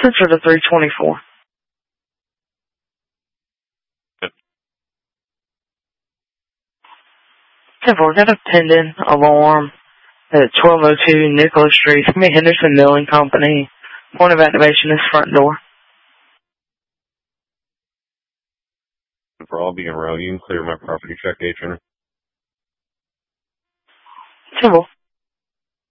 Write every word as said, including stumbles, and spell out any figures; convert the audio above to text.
Sensor to three twenty-four. ten four, got a pendant alarm at twelve oh two Nicholas Street. It's from the Henderson Milling Company. Point of activation is front door. For all being around, you can clear my property check agent. ten four.